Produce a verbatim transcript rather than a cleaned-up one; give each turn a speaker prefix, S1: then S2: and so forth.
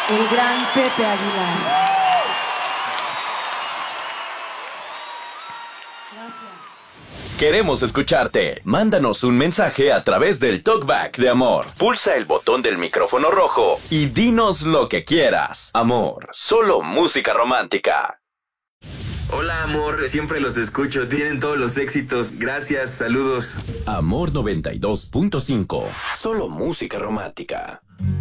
S1: el gran Pepe Aguilar. Gracias.
S2: Queremos escucharte. Mándanos un mensaje a través del Talkback de Amor. Pulsa el botón del micrófono rojo y dinos lo que quieras. Amor, solo música romántica.
S3: Hola, amor, siempre los escucho, tienen todos los éxitos. Gracias, saludos.
S2: Amor noventa y dos punto cinco, solo música romántica.